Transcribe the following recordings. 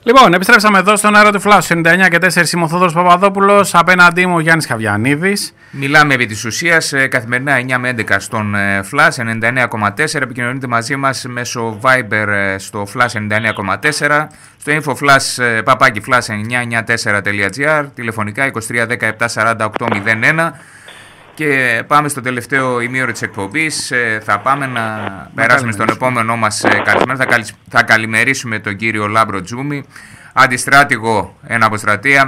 Λοιπόν, επιστρέψαμε εδώ στον αέρα του Flash 99 και 4. Είμαι ο Θόδωρος Παπαδόπουλος. Απέναντί μου ο Γιάννης Χαβιανίδης. Μιλάμε επί της ουσίας καθημερινά 9 με 11 στον Flash 99,4. Επικοινωνείτε μαζί μας μέσω Viber στο Flash 99,4. Στο infoflash papakiflash994.gr. Τηλεφωνικά 23 17 48 01. Και πάμε στο τελευταίο ημίωρο της εκπομπής. Θα πάμε να περάσουμε στον επόμενό μας καλησπέρα. Θα καλημερίσουμε τον κύριο Λάμπρο Τζούμι, αντιστράτηγο εν αποστρατεία,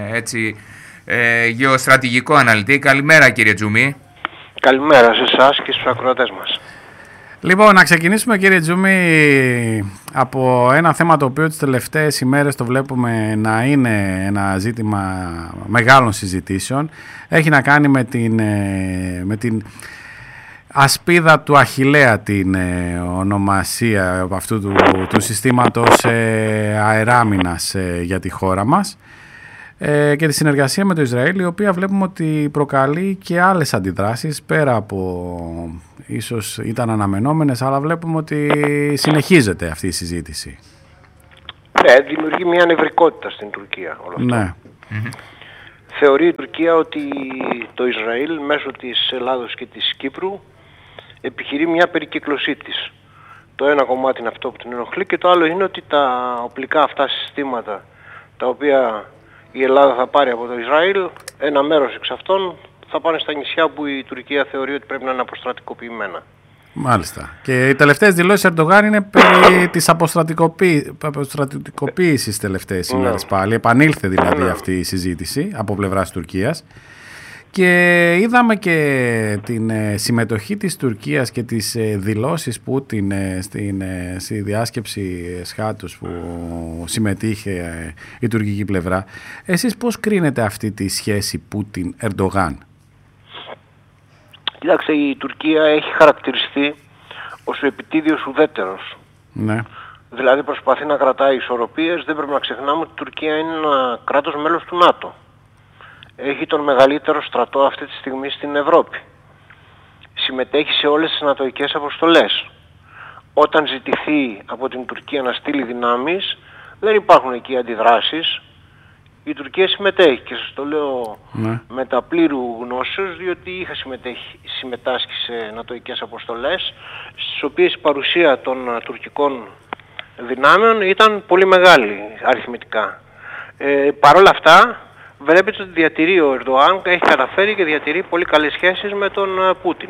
γεωστρατηγικό αναλυτή. Καλημέρα κύριε Τζούμι. Καλημέρα σε εσάς και στους ακροατές μας. Λοιπόν, να ξεκινήσουμε κύριε Τζούμι από ένα θέμα το οποίο τις τελευταίες ημέρες το βλέπουμε να είναι ένα ζήτημα μεγάλων συζητήσεων. Έχει να κάνει με την ασπίδα του Αχιλλέα, την ονομασία αυτού του συστήματος αεράμινας για τη χώρα μας, και τη συνεργασία με το Ισραήλ, η οποία βλέπουμε ότι προκαλεί και άλλες αντιδράσεις πέρα από ίσως ήταν αναμενόμενες, αλλά βλέπουμε ότι συνεχίζεται αυτή η συζήτηση. Ναι, δημιουργεί μια νευρικότητα στην Τουρκία όλο αυτό. Ναι. Θεωρεί η Τουρκία ότι το Ισραήλ μέσω της Ελλάδος και της Κύπρου επιχειρεί μια περικύκλωσή της. Το ένα κομμάτι είναι αυτό που την ενοχλεί και το άλλο είναι ότι τα οπλικά αυτά συστήματα τα οποία η Ελλάδα θα πάρει από το Ισραήλ, ένα μέρος εξ αυτών θα πάνε στα νησιά που η Τουρκία θεωρεί ότι πρέπει να είναι αποστρατικοποιημένα. Μάλιστα. Και οι τελευταίες δηλώσεις Ερντογάν είναι περί της αποστρατικοποίησης τελευταίες ημέρες πάλι. Επανήλθε δηλαδή αυτή η συζήτηση από πλευράς Τουρκίας. Και είδαμε και την συμμετοχή της Τουρκίας και τις δηλώσεις Πούτιν στη διάσκεψη Σχάτους που συμμετείχε η τουρκική πλευρά. Εσείς πώς κρίνετε αυτή τη σχέση Πούτιν-Ερντογάν? Κοιτάξτε, η Τουρκία έχει χαρακτηριστεί ως ο επιτίδιος ουδέτερος. Ναι. Δηλαδή προσπαθεί να κρατάει ισορροπίες. Δεν πρέπει να ξεχνάμε ότι η Τουρκία είναι ένα κράτος μέλος του ΝΑΤΟ. Έχει τον μεγαλύτερο στρατό αυτή τη στιγμή στην Ευρώπη. Συμμετέχει σε όλες τις νατοικές αποστολές. Όταν ζητηθεί από την Τουρκία να στείλει δυνάμεις, δεν υπάρχουν εκεί αντιδράσεις. Η Τουρκία συμμετέχει και σας το λέω με τα πλήρου γνώσεως, διότι είχα συμμετάσχει σε νατοικές αποστολές, στις οποίες η παρουσία των τουρκικών δυνάμεων ήταν πολύ μεγάλη αριθμητικά. Παρ' όλα αυτά, βλέπετε ότι διατηρεί ο Ερντογάν, έχει καταφέρει και διατηρεί πολύ καλές σχέσεις με τον Πούτιν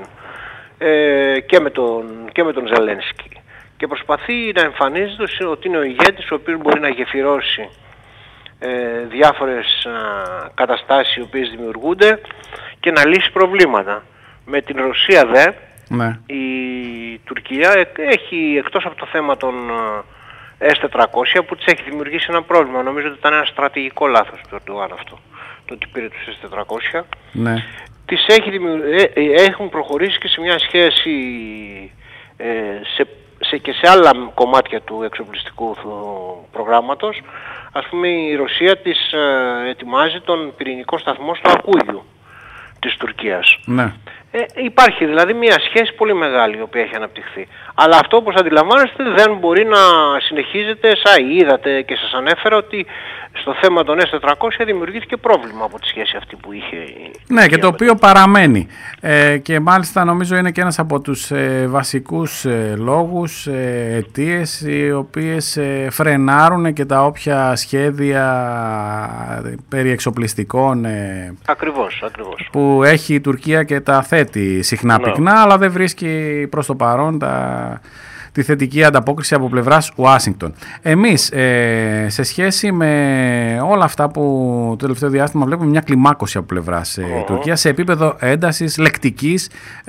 και με τον Ζελένσκι. Και προσπαθεί να εμφανίζεται ότι είναι ο ηγέτης ο οποίος μπορεί να γεφυρώσει διάφορες καταστάσεις οι οποίες δημιουργούνται και να λύσει προβλήματα. Με την Ρωσία η Τουρκία έχει, εκτός από το θέμα των S-400 που της έχει δημιουργήσει ένα πρόβλημα, νομίζω ότι ήταν ένα στρατηγικό λάθος του Ερντογάν αυτό, το ότι πήρε τους S-400. Ναι. Τις έχουν προχωρήσει και σε μια σχέση και σε άλλα κομμάτια του εξοπλιστικού προγράμματος. Ας πούμε η Ρωσία της ετοιμάζει τον πυρηνικό σταθμό στο Ακούγιου της Τουρκίας. Ναι. Υπάρχει δηλαδή μια σχέση πολύ μεγάλη η οποία έχει αναπτυχθεί. Αλλά αυτό, όπως αντιλαμβάνεστε, δεν μπορεί να συνεχίζεται. Είδατε και σας ανέφερα ότι στο θέμα των S-400 δημιουργήθηκε πρόβλημα από τη σχέση αυτή που είχε. Ναι, και το οποίο παραμένει. Και μάλιστα νομίζω είναι και ένας από τους βασικούς λόγους, αιτίες, οι οποίες φρενάρουν και τα όποια σχέδια περί εξοπλιστικών ακριβώς. που έχει η Τουρκία και τα θέτει συχνά πυκνά, αλλά δεν βρίσκει προς το παρόν τη θετική ανταπόκριση από πλευράς Ουάσιγκτον. Εμείς σε σχέση με όλα αυτά που το τελευταίο διάστημα βλέπουμε μια κλιμάκωση από πλευράς Τουρκίας σε επίπεδο έντασης λεκτικής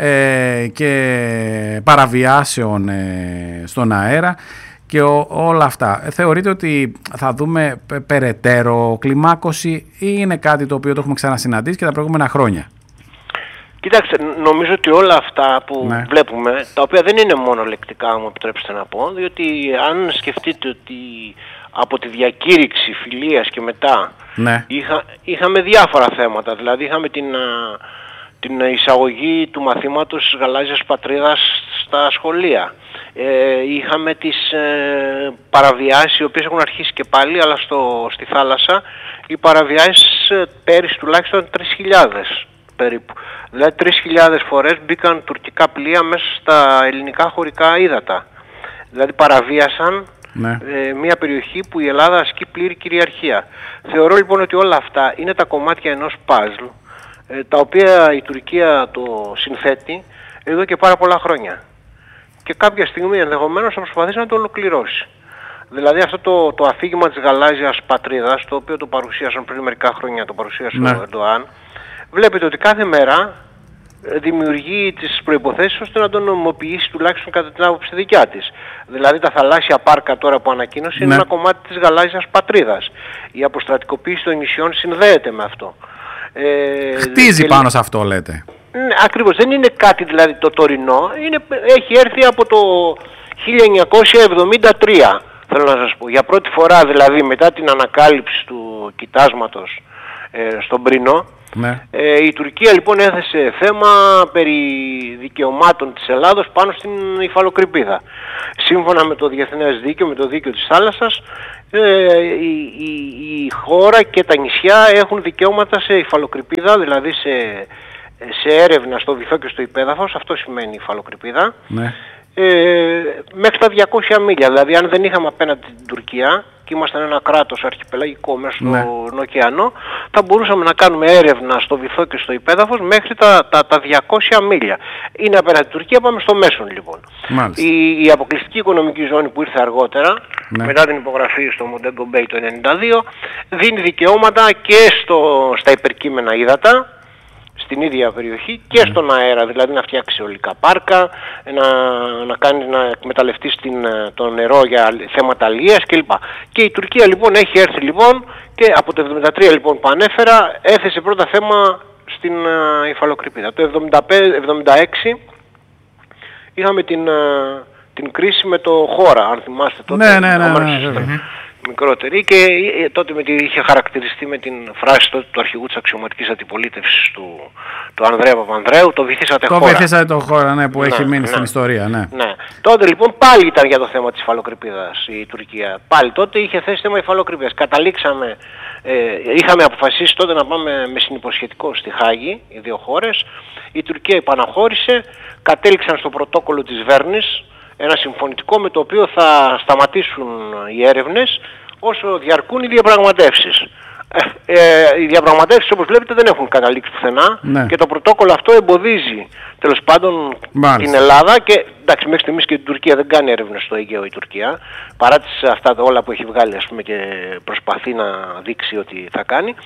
και παραβιάσεων στον αέρα και όλα αυτά. Θεωρείτε ότι θα δούμε περαιτέρω κλιμάκωση ή είναι κάτι το οποίο το έχουμε ξανασυναντήσει και τα προηγούμενα χρόνια? Κοιτάξτε, νομίζω ότι όλα αυτά που βλέπουμε, τα οποία δεν είναι μόνο λεκτικά, μου επιτρέψετε να πω, διότι αν σκεφτείτε ότι από τη διακήρυξη φιλίας και μετά είχαμε διάφορα θέματα, δηλαδή είχαμε την εισαγωγή του μαθήματος της γαλάζιας πατρίδας στα σχολεία. Είχαμε τις παραβιάσεις, οι οποίες έχουν αρχίσει και πάλι, αλλά στη θάλασσα, οι παραβιάσεις πέρυσι τουλάχιστον 3.000 περίπου. Δηλαδή 3.000 φορές μπήκαν τουρκικά πλοία μέσα στα ελληνικά χωρικά ύδατα. Δηλαδή παραβίασαν μια περιοχή που η Ελλάδα ασκεί πλήρη κυριαρχία. Θεωρώ λοιπόν ότι όλα αυτά είναι τα κομμάτια ενός παζλ, τα οποία η Τουρκία το συνθέτει εδώ και πάρα πολλά χρόνια. Και κάποια στιγμή ενδεχομένως θα προσπαθήσει να το ολοκληρώσει. Δηλαδή αυτό το αφήγημα της γαλάζιας πατρίδας, το οποίο το παρουσίασαν πριν μερικά χρόνια, το παρουσίασε ο Ερντοάν, βλέπετε ότι κάθε μέρα δημιουργεί τις προϋποθέσεις ώστε να τον νομιμοποιήσει, τουλάχιστον κατά την άποψη δικιά της. Δηλαδή τα θαλάσσια πάρκα τώρα που ανακοίνωσε είναι ένα κομμάτι της γαλάζιας πατρίδας. Η αποστρατικοποίηση των νησιών συνδέεται με αυτό. Χτίζει πάνω σε αυτό, λέτε. Ναι, ακριβώς. Δεν είναι κάτι δηλαδή το τωρινό. Έχει έρθει από το 1973, θέλω να σας πω. Για πρώτη φορά δηλαδή μετά την ανακάλυψη του κοιτάσματος στον Πρίνο, η Τουρκία λοιπόν έθεσε θέμα περί δικαιωμάτων της Ελλάδος πάνω στην υφαλοκρηπίδα. Σύμφωνα με το διεθνές δίκαιο, με το δίκαιο της θάλασσας, η χώρα και τα νησιά έχουν δικαιώματα σε υφαλοκρηπίδα, δηλαδή σε έρευνα στο βυθό και στο υπέδαφος, αυτό σημαίνει υφαλοκρηπίδα, μέχρι τα 200 μίλια. Δηλαδή αν δεν είχαμε απέναντι την Τουρκία και ήμασταν ένα κράτος αρχιπελαγικό μέσα στον ωκεανό, θα μπορούσαμε να κάνουμε έρευνα στο βυθό και στο υπέδαφος μέχρι τα 200 μίλια. Είναι απέναντι την Τουρκία, πάμε στο μέσον λοιπόν. Η αποκλειστική οικονομική ζώνη που ήρθε αργότερα, μετά την υπογραφή στο Μοντέγκο Μπέι το 1992, δίνει δικαιώματα και στα υπερκείμενα ύδατα, στην ίδια περιοχή, και στον αέρα, δηλαδή να φτιάξει ολικά πάρκα, να εκμεταλλευτεί το νερό για θέματα αλίας κλπ. Και η Τουρκία λοιπόν έχει έρθει λοιπόν και από το 1973 λοιπόν που ανέφερα έθεσε πρώτα θέμα στην υφαλοκρηπίδα. Το 1976 είχαμε την κρίση με το Χώρα, αν θυμάστε τότε. Μικρότερη, και τότε είχε χαρακτηριστεί με την φράση τότε του αρχηγού της αξιωματικής αντιπολίτευσης του Ανδρέα Παπανδρέου, το βυθίσατε χώρα. Το βυθίσατε το χώρα, που έχει μείνει στην ιστορία, Τότε λοιπόν πάλι ήταν για το θέμα της υφαλοκρηπίδας η Τουρκία. Πάλι τότε είχε θέσει θέμα υφαλοκρηπίδας. Καταλήξαμε, είχαμε αποφασίσει τότε να πάμε με συνυποσχετικό στη Χάγη, οι δύο χώρες. Η Τουρκία υπαναχώρησε, κατέληξαν στο πρωτόκολλο της Βέρνης, ένα συμφωνητικό με το οποίο θα σταματήσουν οι έρευνες όσο διαρκούν οι διαπραγματεύσεις. Οι διαπραγματεύσεις, όπως βλέπετε, δεν έχουν καταλήξει πουθενά, και το πρωτόκολλο αυτό εμποδίζει τέλος πάντων την Ελλάδα, και εντάξει, μέχρι στιγμής και την Τουρκία δεν κάνει έρευνες στο Αιγαίο η Τουρκία, παρά αυτά όλα που έχει βγάλει, ας πούμε, και προσπαθεί να δείξει ότι θα κάνει.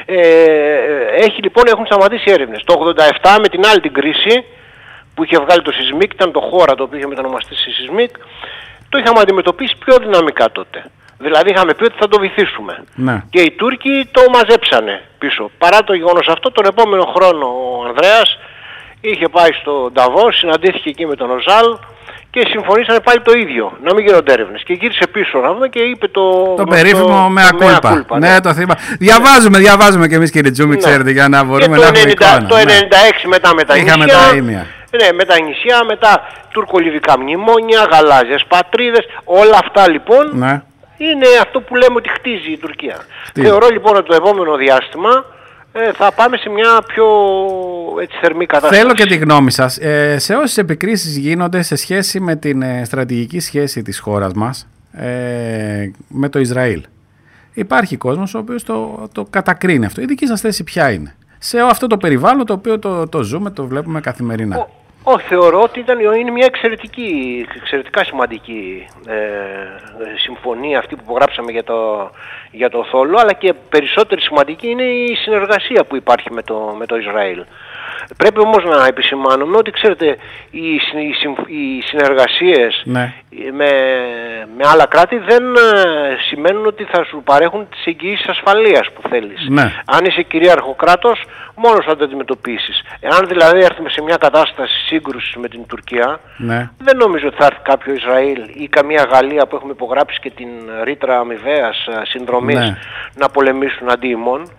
Έχουν σταματήσει έρευνες. Το 1987 με την άλλη την κρίση που είχε βγάλει το Σισμίκ, ήταν το Χώρα το οποίο είχε μετανομαστεί σε Σισμίκ, το είχαμε αντιμετωπίσει πιο δυναμικά τότε. Δηλαδή είχαμε πει ότι θα το βυθίσουμε. Και οι Τούρκοι το μαζέψανε πίσω. Παρά το γεγονός αυτό, τον επόμενο χρόνο ο Ανδρέας είχε πάει στο Νταβός, συναντήθηκε εκεί με τον Οζάλ και συμφωνήσανε πάλι το ίδιο, να μην γίνονται έρευνες. Και γύρισε πίσω να δούμε και είπε το περίφημο μea culpa. Ναι, το θύμα. Διαβάζουμε και εμείς, κύριε Τζούμι, ξέρετε, για να μπορούμε να έχουμε εικόνα. Το 1996 μετά με τα νησιά. Ναι, με τα νησιά, μετά τουρκολιβικά μνημόνια, γαλάζιες πατρίδες, όλα αυτά λοιπόν είναι αυτό που λέμε ότι χτίζει η Τουρκία. Θεωρώ λοιπόν ότι το επόμενο διάστημα θα πάμε σε μια πιο θερμή κατάσταση. Θέλω και τη γνώμη σας. Σε όσες επικρίσεις γίνονται σε σχέση με την στρατηγική σχέση της χώρας μας με το Ισραήλ, υπάρχει κόσμος ο οποίος το κατακρίνει αυτό. Η δική σας θέση ποια είναι σε αυτό το περιβάλλον το οποίο το ζούμε, το βλέπουμε καθημερινά? Θεωρώ ότι είναι μια εξαιρετικά σημαντική συμφωνία αυτή που υπογράψαμε για το Θόλο, αλλά και περισσότερη σημαντική είναι η συνεργασία που υπάρχει με το Ισραήλ. Πρέπει όμως να επισημάνουμε ότι, ξέρετε, οι συνεργασίες με άλλα κράτη δεν σημαίνουν ότι θα σου παρέχουν τις εγγυήσεις ασφαλείας που θέλεις. Αν είσαι κυρίαρχο κράτος, μόνος θα το αντιμετωπίσεις. Εάν δηλαδή έρθουμε σε μια κατάσταση σύγκρουσης με την Τουρκία, δεν νομίζω ότι θα έρθει κάποιο Ισραήλ ή καμία Γαλλία που έχουμε υπογράψει και την ρήτρα αμοιβαίας συνδρομής να πολεμήσουν αντί ημών.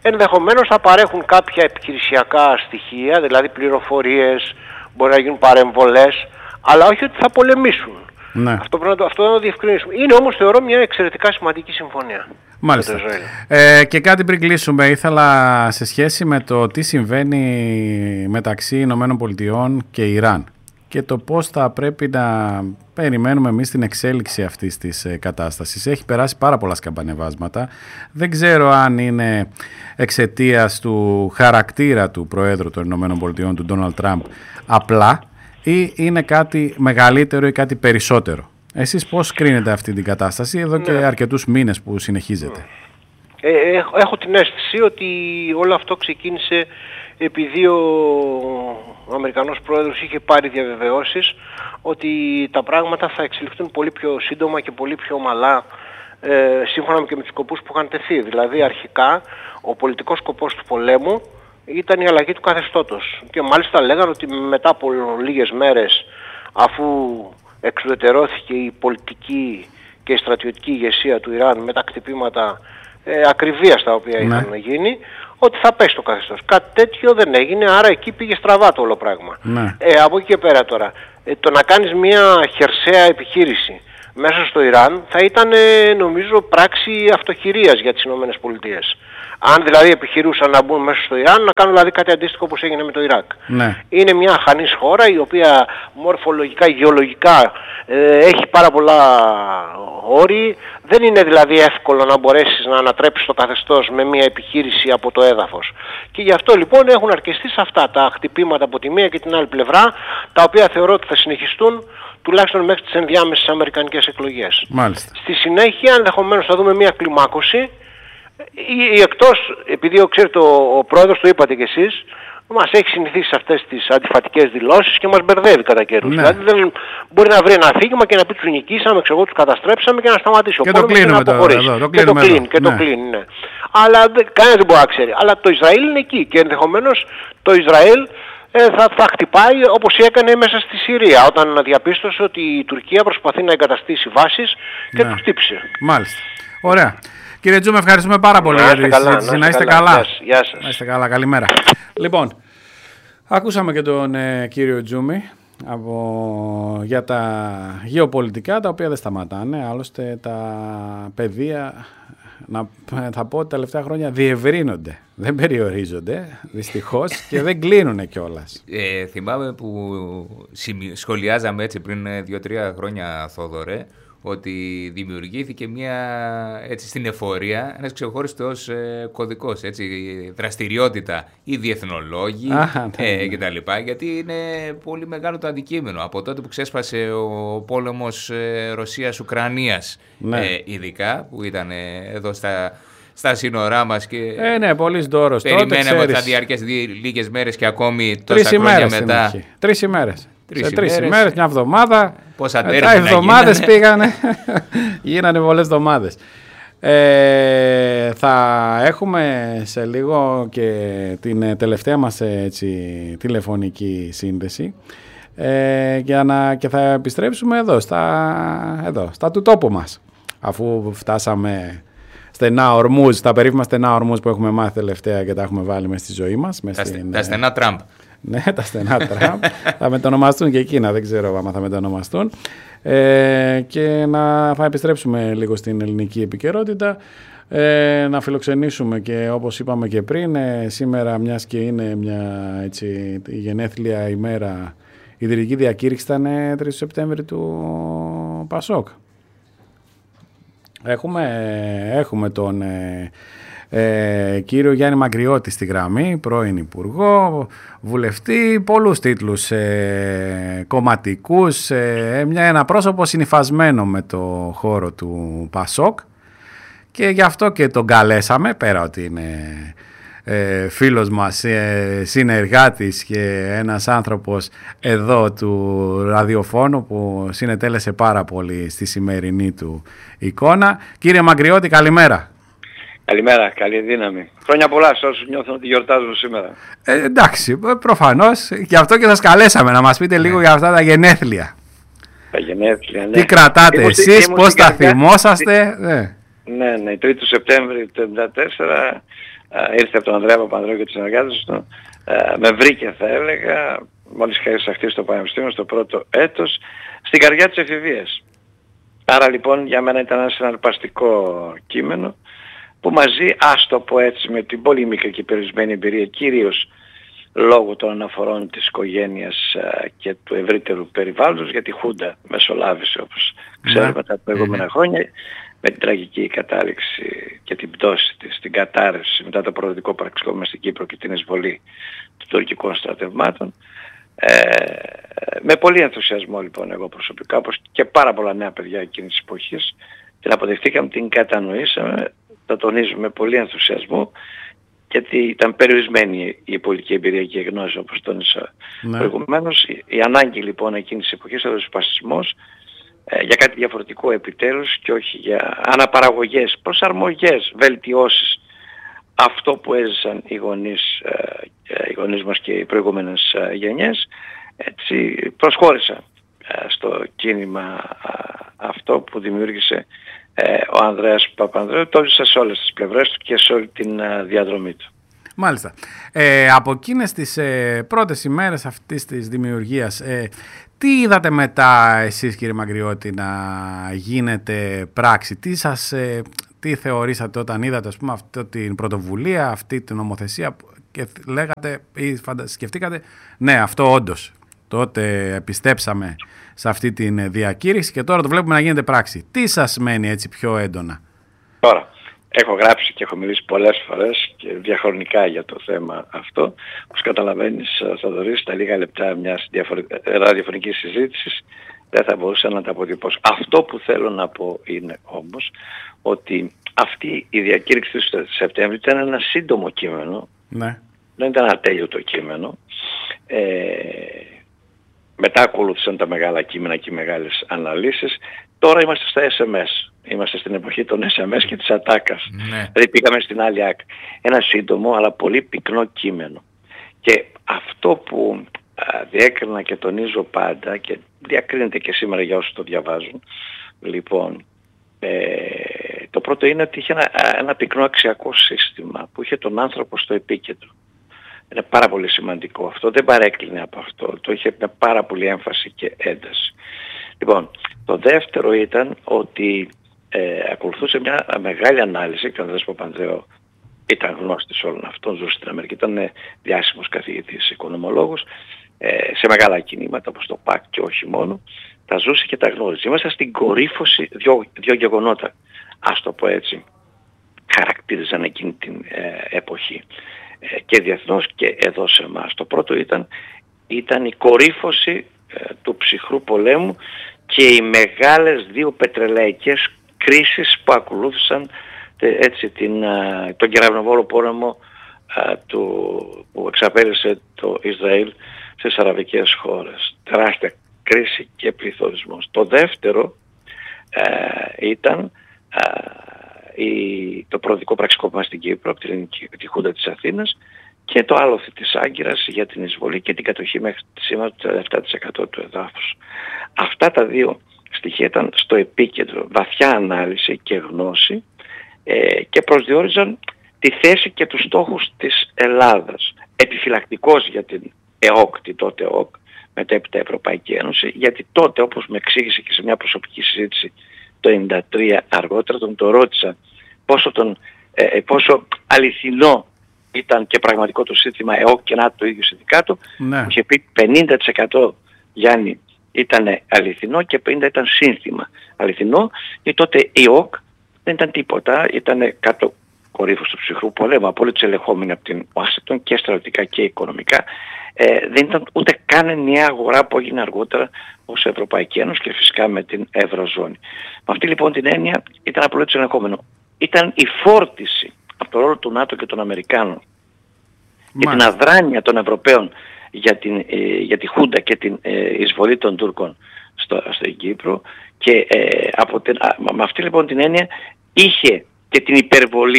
ενδεχομένως θα παρέχουν κάποια επιχειρησιακά στοιχεία, δηλαδή πληροφορίες, μπορεί να γίνουν παρεμβολές, αλλά όχι ότι θα πολεμήσουν. Ναι. Αυτό πρέπει να το διευκρινίσουμε. Είναι όμως, θεωρώ, μια εξαιρετικά σημαντική συμφωνία. Μάλιστα. Και κάτι πριν κλείσουμε, ήθελα σε σχέση με το τι συμβαίνει μεταξύ Ηνωμένων Πολιτειών και Ιράν και το πώς θα πρέπει να περιμένουμε εμείς την εξέλιξη αυτής της κατάστασης. Έχει περάσει πάρα πολλά σκαμπανεβάσματα. Δεν ξέρω αν είναι εξαιτίας του χαρακτήρα του Προέδρου των Ηνωμένων Πολιτειών, του Ντόναλντ Τραμπ, απλά, ή είναι κάτι μεγαλύτερο ή κάτι περισσότερο. Εσείς πώς κρίνετε αυτή την κατάσταση εδώ και αρκετούς μήνες που συνεχίζεται? Έχω την αίσθηση ότι όλο αυτό ξεκίνησε επειδή ο Αμερικανός Πρόεδρος είχε πάρει διαβεβαιώσεις ότι τα πράγματα θα εξελιχθούν πολύ πιο σύντομα και πολύ πιο ομαλά σύμφωνα και με τους σκοπούς που είχαν τεθεί. Δηλαδή αρχικά ο πολιτικός σκοπός του πολέμου ήταν η αλλαγή του καθεστώτος και μάλιστα λέγανε ότι μετά από λίγες μέρες, αφού εξουδετερώθηκε η πολιτική και η στρατιωτική ηγεσία του Ιράν με τα χτυπήματα ακριβίας τα οποία είχαν γίνει, ότι θα πέσει το καθεστώς. Κάτι τέτοιο δεν έγινε, άρα εκεί πήγε στραβά το όλο πράγμα. Από εκεί και πέρα τώρα, το να κάνεις μια χερσαία επιχείρηση μέσα στο Ιράν θα ήταν, νομίζω, πράξη αυτοχειρίας για τις Ηνωμένες Πολιτείες. Αν δηλαδή επιχειρούσαν να μπουν μέσα στο Ιράν, να κάνουν δηλαδή κάτι αντίστοιχο όπως έγινε με το Ιράκ. Είναι μια αχανής χώρα η οποία μορφολογικά, γεωλογικά έχει πάρα πολλά όρη. Δεν είναι δηλαδή εύκολο να μπορέσεις να ανατρέψεις το καθεστώς με μια επιχείρηση από το έδαφος. Και γι' αυτό λοιπόν έχουν αρκεστεί σε αυτά τα χτυπήματα από τη μία και την άλλη πλευρά, τα οποία θεωρώ ότι θα συνεχιστούν τουλάχιστον μέχρι τις ενδιάμεσες αμερικανικές εκλογές. Μάλιστα. Στη συνέχεια ενδεχομένως θα δούμε μια κλιμάκωση ή εκτός, επειδή ξέρετε ο πρόεδρος, το είπατε κι εσείς, μας έχει συνηθίσει σε αυτές τις αντιφατικές δηλώσεις και μας μπερδεύει κατά καιρούς. Δηλαδή δεν μπορεί να βρει ένα αφήγημα και να πει τους νικήσαμε, τους καταστρέψαμε και να σταματήσει ο πόλεμος και να αποχωρήσει. Και το κλείνει, ναι. Αλλά κανένας δεν μπορεί να ξέρει. Αλλά το Ισραήλ είναι εκεί και ενδεχομένως το Ισραήλ θα χτυπάει όπως έκανε μέσα στη Συρία, όταν διαπίστωσε ότι η Τουρκία προσπαθεί να εγκαταστήσει βάσεις και τους χτύπησε. Μάλιστα. Ωραία. Κύριε Τζούμη, ευχαριστούμε πάρα πολύ για τη συζήτηση. Να είστε καλά. Γεια σας. Να είστε καλά. Καλημέρα. Λοιπόν, ακούσαμε και τον κύριο Τζούμη για τα γεωπολιτικά, τα οποία δεν σταματάνε. Άλλωστε τα πεδία, θα πω, τα τελευταία χρόνια διευρύνονται. Δεν περιορίζονται, δυστυχώς, και δεν κλείνουν κιόλας. Θυμάμαι που σχολιάζαμε έτσι πριν 2-3 χρόνια, Θόδωρε, ότι δημιουργήθηκε στην εφορία ένας ξεχωριστός κωδικός, δραστηριότητα, οι διεθνολόγοι κτλ. Γιατί είναι πολύ μεγάλο το αντικείμενο. Από τότε που ξέσπασε ο πόλεμος Ρωσίας-Ουκρανίας, ειδικά, που ήταν εδώ στα σύνορά μας και πολύς δώρος. περιμέναμε ότι θα διαρκέσει λίγες μέρες και ακόμη τόσα χρόνια μετά. 3 ημέρες. Σε 3 ημέρες, μια εβδομάδα. Πόσα μετά εβδομάδες πήγανε. Γίνανε πολλές εβδομάδες. Θα έχουμε σε λίγο και την τελευταία μας τηλεφωνική σύνδεση και θα επιστρέψουμε εδώ στα του τόπου μας, αφού φτάσαμε στενά Ορμούζ, τα περίφημα στενά Ορμούζ που έχουμε μάθει τελευταία και τα έχουμε βάλει μες στη ζωή μας. Τα στενά Τραμπ. Ναι, τα στενά Τραμπ. Θα μετονομαστούν και εκείνα, δεν ξέρω άμα θα μετονομαστούν. Και θα επιστρέψουμε λίγο στην ελληνική επικαιρότητα. Να φιλοξενήσουμε και, όπως είπαμε και πριν, σήμερα, μιας και είναι η γενέθλια ημέρα, η ιδρυτική διακήρυξη ήταν 3 Σεπτέμβρη του Πασόκ. Έχουμε τον κύριο Γιάννη Μαγκριώτη στη γραμμή, πρώην Υπουργό, βουλευτή, πολλούς τίτλους κομματικούς, ένα πρόσωπο συνυφασμένο με το χώρο του Πασόκ, και γι' αυτό και τον καλέσαμε, πέρα ότι είναι φίλος μας, συνεργάτης και ένας άνθρωπος εδώ του ραδιοφώνου που συνετέλεσε πάρα πολύ στη σημερινή του εικόνα. Κύριε Μαγκριώτη, καλημέρα. Καλημέρα, καλή δύναμη. Χρόνια πολλά σε όσους νιώθουν ότι γιορτάζουν σήμερα. Εντάξει, προφανώς, γι' αυτό και σας καλέσαμε να μας πείτε λίγο για αυτά τα γενέθλια. Τα γενέθλια, ναι. Τι κρατάτε εσείς, πώς τα θυμόσαστε. Ναι, η 3 του Σεπτέμβρη του 1974 ήρθε από τον Ανδρέα Παπανδρέου και τους συνεργάτες του, με βρήκε θα έλεγα, μόλις είχα εισαχθεί στο Πανεπιστήμιο στο πρώτο έτος, στην καρδιά της εφηβείας. Άρα λοιπόν για μένα ήταν ένα συναρπαστικό κείμενο που μαζί, ας το πω έτσι, με την πολύ μικρή και περιορισμένη εμπειρία, κυρίως λόγω των αναφορών της οικογένειας και του ευρύτερου περιβάλλοντος, γιατί η Χούντα μεσολάβησε όπως ξέρουμε τα προηγούμενα χρόνια, με την τραγική κατάληξη και την πτώση της, την κατάρρευση μετά το προοδευτικό πραξικόπημα στην Κύπρο και την εισβολή των τουρκικών στρατευμάτων. Με πολύ ενθουσιασμό λοιπόν εγώ προσωπικά, όπως και πάρα πολλά νέα παιδιά εκείνης της εποχής, την αποδεχτήκαμε, την κατανοήσαμε, το τονίζουμε με πολύ ενθουσιασμό, γιατί ήταν περιορισμένη η πολιτική εμπειρία και η γνώση, όπως τόνισα προηγουμένως. Η ανάγκη λοιπόν εκείνης της εποχής ήταν ο σπασισμός για κάτι διαφορετικό επιτέλους και όχι για αναπαραγωγές, προσαρμογές, βελτιώσεις. Αυτό που έζησαν οι γονείς μας και οι προηγούμενες γενιές, έτσι προσχώρησα στο κίνημα αυτό που δημιούργησε ο Ανδρέας Παπανδρέου. Το έζησα σε όλες τις πλευρές του και σε όλη την διαδρομή του. Μάλιστα. Από εκείνες τις πρώτες ημέρες αυτής της δημιουργίας, τι είδατε μετά εσείς, κύριε Μαγκριώτη, να γίνεται πράξη? Τι θεωρήσατε όταν είδατε, ας πούμε, αυτή την πρωτοβουλία, αυτή την νομοθεσία και λέγατε ή σκεφτήκατε, ναι, αυτό όντως τότε πιστέψαμε σε αυτή την διακήρυξη και τώρα το βλέπουμε να γίνεται πράξη? Τι σας μένει έτσι πιο έντονα? Τώρα, έχω γράψει και έχω μιλήσει πολλές φορές και διαχρονικά για το θέμα αυτό. Όπως καταλαβαίνεις, Θοδωρή, στα λίγα λεπτά μιας ραδιοφωνικής συζήτησης δεν θα μπορούσα να τα αποτυπώσω. Αυτό που θέλω να πω είναι όμως ότι αυτή η διακήρυξη του Σεπτέμβρη ήταν ένα σύντομο κείμενο, δεν ήταν ατέλειωτο κείμενο. Μετά ακολούθησαν τα μεγάλα κείμενα και οι μεγάλες αναλύσεις. Τώρα είμαστε στα SMS. Είμαστε στην εποχή των SMS και της ατάκας. Δηλαδή πήγαμε στην άλλη άκρη. Ένα σύντομο αλλά πολύ πυκνό κείμενο. Και αυτό που διέκρινα και τονίζω πάντα και διακρίνεται και σήμερα για όσους το διαβάζουν, λοιπόν, το πρώτο είναι ότι είχε ένα πυκνό αξιακό σύστημα που είχε τον άνθρωπο στο επίκεντρο. Είναι πάρα πολύ σημαντικό αυτό, δεν παρέκλεινε από αυτό, το είχε με πάρα πολύ έμφαση και ένταση. Λοιπόν, το δεύτερο ήταν ότι ακολουθούσε μια μεγάλη ανάλυση και ο Ανδρέας Παπανδρέου ήταν γνώστης όλων αυτών, ζούσε στην Αμερική, ήταν διάσημος καθηγητής οικονομολόγος, σε μεγάλα κινήματα όπως το ΠΑΚ και όχι μόνο, τα ζούσε και τα γνώριζε. Είμαστε στην κορύφωση δύο γεγονότα, ας το πω έτσι, χαρακτήριζαν εκείνη την εποχή και διεθνώς και εδώ σε εμάς. Το πρώτο ήταν η κορύφωση του ψυχρού πολέμου και οι μεγάλες δύο πετρελαϊκές κρίσεις που ακολούθησαν έτσι τον κεραυνοβόρο πόλεμο που εξαπέλυσε το Ισραήλ στις αραβικές χώρες. Τεράστια κρίση και πληθωρισμός. Το δεύτερο ήταν το προοδευτικό πραξικόπημα στην Κύπρο από τη Χούντα της Αθήνας και το άλοθη της Άγκυρας για την εισβολή και την κατοχή μέχρι σήμερα του 37% του εδάφους. Αυτά τα δύο στοιχεία ήταν στο επίκεντρο, βαθιά ανάλυση και γνώση και προσδιορίζαν τη θέση και τους στόχους της Ελλάδας. Επιφυλακτικός για την ΕΟΚ, τη τότε ΕΟΚ, μετέπειτα Ευρωπαϊκή Ένωση, γιατί τότε, όπως με εξήγησε και σε μια προσωπική συζήτηση το 1993 αργότερα, το ρώτησα πόσο αληθινό ήταν και πραγματικό το σύνθημα ΕΟΚ και ΝΑΤΟ το ίδιο συνδικάτο. Μου είχε πει 50% Γιάννη ήταν αληθινό και 50% ήταν σύνθημα αληθινό, γιατί τότε η ΕΟΚ δεν ήταν τίποτα, ήταν κάτω κορύφους του ψυχρού πολέμου, απόλυτα ελεγχόμενη από την Ουάσιγκτον και στρατιωτικά και οικονομικά. Δεν ήταν ούτε καν ενιαία αγορά που έγινε αργότερα ως Ευρωπαϊκή Ένωση και φυσικά με την Ευρωζώνη. Με αυτή λοιπόν την έννοια ήταν απολύτως ελεγχόμενο. Ήταν η φόρτιση από το ρόλο του ΝΑΤΟ και των Αμερικάνων και την αδράνεια των Ευρωπαίων για τη Χούντα και την εισβολή των Τούρκων στην Κύπρο και με αυτή λοιπόν την έννοια είχε και την υπερβολή ο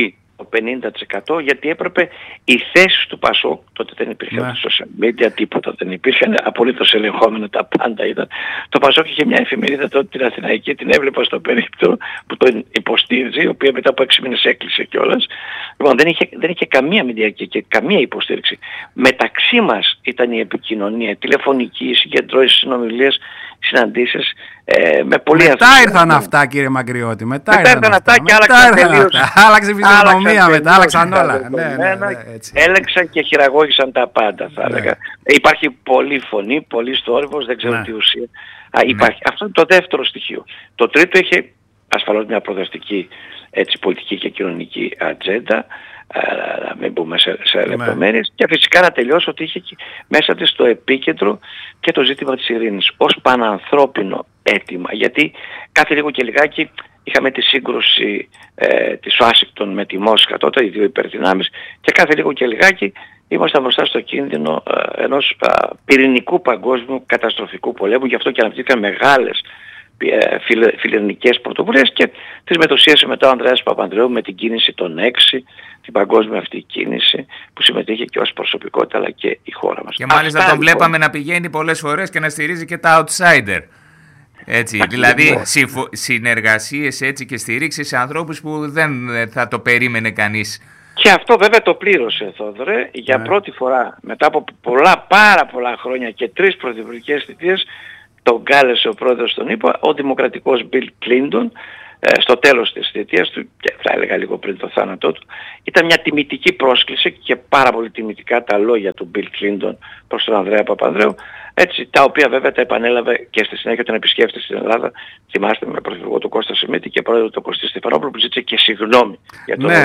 το 50%, γιατί έπρεπε οι θέσεις του Πασόκ, τότε δεν υπήρχαν social media, τίποτα δεν υπήρχαν, απολύτως ελεγχόμενα τα πάντα ήταν. Το Πασόκ είχε μια εφημερίδα τότε την Αθηναϊκή, την έβλεπα στο περίπτωρο που τον υποστήριζε, η οποία μετά από 6 μήνες έκλεισε κιόλας. Λοιπόν, δεν είχε καμία μηντιακή και καμία υποστήριξη. Μεταξύ μας ήταν η επικοινωνία, τηλεφωνική, συγκεντρώσεις, συνομιλίες, συναντήσεις, με πολύ μετά ήρθαν αυτά, κύριε Μαγκριώτη. Μετά ήρθαν αυτά και άλλαξαν. Άλλαξε η φυσιογνωμία μετά, άλλαξαν όλα. Έλεξαν και χειραγώγησαν τα πάντα, θα έλεγα. Υπάρχει πολλή φωνή, πολύ θόρυβος, δεν ξέρω τι ουσία υπάρχει. Αυτό είναι το δεύτερο στοιχείο. Το τρίτο είχε ασφαλώς μια προοδευτική πολιτική και κοινωνική ατζέντα, να μην μπούμε σε λεπτομέρειες, και φυσικά να τελειώσω ότι είχε μέσα της το επίκεντρο και το ζήτημα της ειρήνης ως πανανθρώπινο αίτημα, γιατί κάθε λίγο και λιγάκι είχαμε τη σύγκρουση της Ουάσιγκτον με τη Μόσχα τότε, οι δύο υπερδυνάμεις, και κάθε λίγο και λιγάκι ήμασταν μπροστά στο κίνδυνο ενός πυρηνικού παγκόσμιου καταστροφικού πολέμου. Γι' αυτό και αναπτύχθηκαν μεγάλες φιλελληνικές πρωτοβουλίες και τις μετουσίασε μετά ο Ανδρέας Παπανδρέου με την κίνηση των 6, την παγκόσμια αυτή κίνηση που συμμετείχε και ως προσωπικότητα αλλά και η χώρα μας. Και μάλιστα τον βλέπαμε να πηγαίνει πολλές φορές και να στηρίζει και τα outsider. Έτσι, δηλαδή συνεργασίες έτσι και στηρίξεις σε ανθρώπους που δεν θα το περίμενε κανείς. Και αυτό βέβαια το πλήρωσε, Θόδωρε, για πρώτη φορά μετά από πάρα πολλά χρόνια και 3 πρωθυπουργικές θητείες. Τον κάλεσε ο πρόεδρος, τον είπα, ο δημοκρατικός Bill Clinton στο τέλος της θητείας του, και θα έλεγα λίγο πριν το θάνατό του. Ήταν μια τιμητική πρόσκληση και πάρα πολύ τιμητικά τα λόγια του Bill Clinton προς τον Ανδρέα Παπανδρέου, έτσι, τα οποία βέβαια τα επανέλαβε και στη συνέχεια όταν επισκέφτεται στην Ελλάδα. Θυμάστε, με πρωθυπουργό του Κώστα Σιμίτη και πρόεδρο του Κωστή Στεφανόπουλου, που ζήτησε και συγγνώμη για το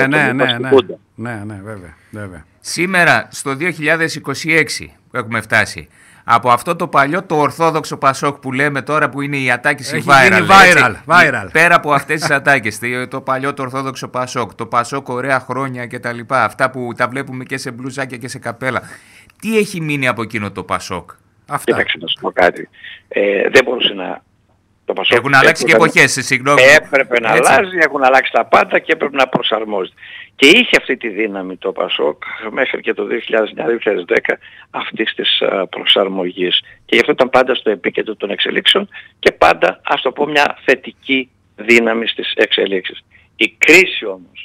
Ναι, βέβαια. Σήμερα στο 2026 που έχουμε φτάσει, από αυτό το παλιό το ορθόδοξο Πασόκ που λέμε τώρα, που είναι η ατάκηση viral. Πέρα από αυτές τις ατάκες, το παλιό το ορθόδοξο Πασόκ, το Πασόκ ωραία χρόνια κτλ. Αυτά που τα βλέπουμε και σε μπλουζάκια και σε καπέλα. Τι έχει μείνει από εκείνο το Πασόκ? Κοίταξε να σου πω κάτι. Δεν μπορούσε να... Έχουν αλλάξει και εποχές, συγγνώμη. Έπρεπε να αλλάζει, έχουν αλλάξει τα πάντα και έπρεπε να προσαρμόζεται. Και είχε αυτή τη δύναμη το Πασόκ μέχρι και το 2009-2010 αυτής της προσαρμογής. Και γι' αυτό ήταν πάντα στο επίκεντρο των εξελίξεων και πάντα, ας το πω, μια θετική δύναμη στις εξελίξεις. Η κρίση όμως,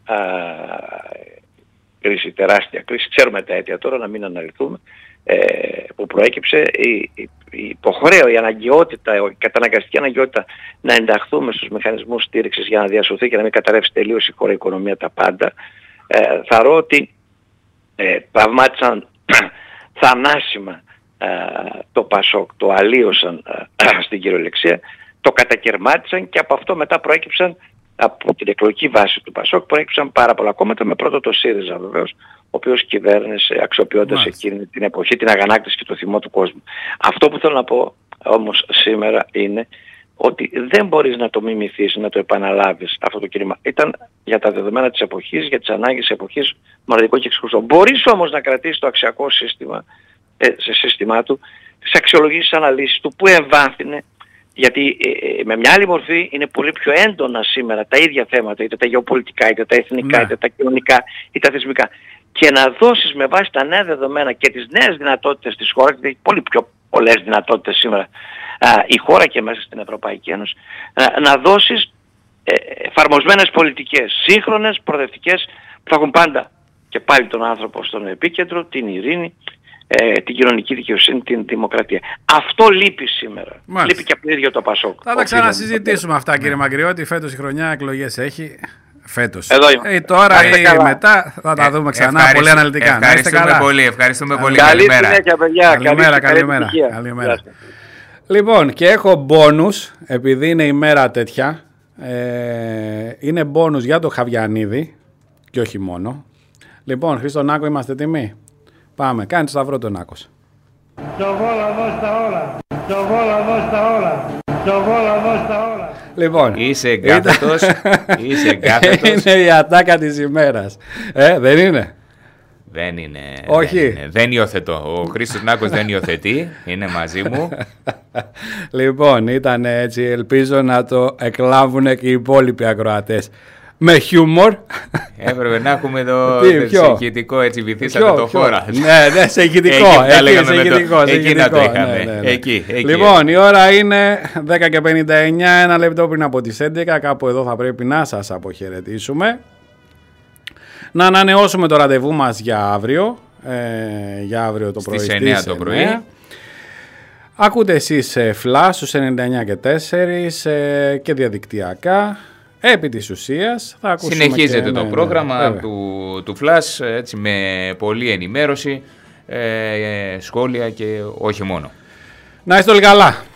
κρίση, τεράστια κρίση, ξέρουμε τα αίτια τώρα, να μην αναλυθούμε, που προέκυψε η υποχρέωση, η αναγκαιότητα, η καταναγκαστική αναγκαιότητα να ενταχθούμε στους μηχανισμούς στήριξης για να διασωθεί και να μην καταρρεύσει τελείως η χώρα, η οικονομία, τα πάντα. Θαρώ ότι τραυμάτισαν θανάσιμα το Πασόκ, το αλλίωσαν στην κυριολεξία, το κατακερμάτισαν και από αυτό μετά προέκυψαν, από την εκλογική βάση του Πασόκ, προέκυψαν πάρα πολλά κόμματα, με πρώτο το ΣΥΡΙΖΑ βεβαίως, ο οποίος κυβέρνησε αξιοποιώντας εκείνη την εποχή την αγανάκτηση και το θυμό του κόσμου. Αυτό που θέλω να πω όμως σήμερα είναι ότι δεν μπορείς να το μιμηθείς, να το επαναλάβεις αυτό το κίνημα. Ήταν για τα δεδομένα της εποχής, για τις ανάγκες της εποχής, μοναδικό και εξουσιαστικό. Μπορείς όμως να κρατήσεις το αξιακό σύστημα, σε σύστημά του, τις αξιολογήσεις, αναλύσεις του, που εμβάθυνε, γιατί με μια άλλη μορφή είναι πολύ πιο έντονα σήμερα τα ίδια θέματα, είτε τα γεωπολιτικά, είτε τα εθνικά, είτε τα κοινωνικά, είτε τα θεσμικά. Και να δώσεις με βάση τα νέα δεδομένα και τις νέες δυνατότητες της χώρας, γιατί έχει πολύ πιο πολλές δυνατότητες σήμερα η χώρα και μέσα στην Ευρωπαϊκή Ένωση, να δώσεις εφαρμοσμένες πολιτικές, σύγχρονες, προοδευτικές, που θα έχουν πάντα και πάλι τον άνθρωπο στον επίκεντρο, την ειρήνη, την κοινωνική δικαιοσύνη, την δημοκρατία. Αυτό λείπει σήμερα. Μάλιστα. Λείπει και από το ίδιο το Πασόκ. Θα τα ξανασυζητήσουμε αυτά, κύριε Μαγκριώτη. Φέτος η χρονιά εκλογές έχει. Φέτος. Τώρα ή μετά θα τα δούμε ξανά πολύ αναλυτικά. Ευχαριστούμε πολύ. Καλημέρα. Λοιπόν, και έχω μπόνους, επειδή είναι ημέρα τέτοια. Είναι μπόνους για το Χαβιανίδη και όχι μόνο. Λοιπόν, Χρήστο Νάκο, είμαστε έτοιμοι? Πάμε, κάνει το σταυρό τον Νάκος. Λοιπόν, είσαι εγκάθετος. Είναι η ατάκα της ημέρας. Δεν είναι? Δεν είναι. Όχι. Δεν υιοθετώ. Ο Χρήστος Νάκος δεν υιοθετεί. Είναι μαζί μου. Λοιπόν, ήταν έτσι. Ελπίζω να το εκλάβουν και οι υπόλοιποι ακροατές. Με χιούμορ. Έπρεπε να έχουμε το ηχητικό, έτσι βυθίσατε το χώρα. Ναι, σε ηχητικό. Εκεί να το είχαμε. Εκεί. Λοιπόν, η ώρα είναι 10:59, ένα λεπτό πριν από τις 11. Κάπου εδώ θα πρέπει να σας αποχαιρετήσουμε. Να ανανεώσουμε το ραντεβού μας για αύριο. Για αύριο το πρωί στις 9 το πρωί. Ακούτε εσείς Flash στους 99 και 4 και διαδικτυακά. Επί της ουσίας θα ακούσουμε. Συνεχίζεται το πρόγραμμα του Flash, έτσι, με πολλή ενημέρωση, σχόλια και όχι μόνο. Να είστε όλοι καλά.